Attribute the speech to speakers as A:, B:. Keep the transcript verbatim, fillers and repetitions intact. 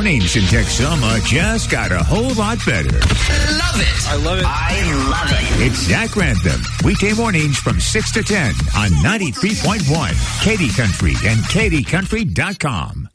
A: mornings in Texoma just got a whole lot better.
B: Love it.
C: I love it.
B: I love it.
A: It's Zach Grantham, weekday mornings from six to ten on ninety-three point one Katy Country and Katy Country dot com.